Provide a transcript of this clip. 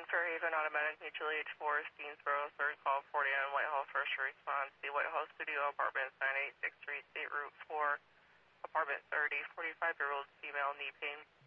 Fairhaven, Automatic Mutual Aid for Steensboro, third call 40 on Whitehall, first response. The Whitehall Studio Apartments, 9863 State Route 4, Apartment 30, 45-year-old female, knee pain.